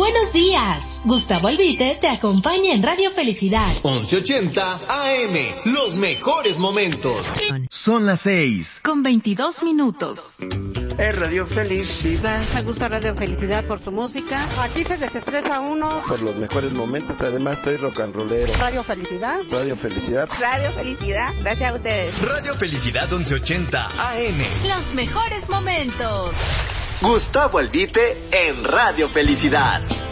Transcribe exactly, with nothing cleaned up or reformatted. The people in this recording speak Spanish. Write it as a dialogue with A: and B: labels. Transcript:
A: Buenos días. Gustavo Albite te acompaña en Radio Felicidad.
B: once ochenta A M. Los mejores momentos.
C: Son las seis.
A: Con veintidós minutos.
D: Es Radio Felicidad.
E: Me gusta Radio Felicidad por su música.
F: Aquí se desestresa uno.
G: Por los mejores momentos. Además soy rock and rollero.
F: Radio Felicidad.
G: Radio Felicidad.
H: Radio Felicidad. Gracias a ustedes.
B: Radio Felicidad once ochenta A M.
A: Los mejores momentos.
B: Gustavo Albite en Radio Felicidad.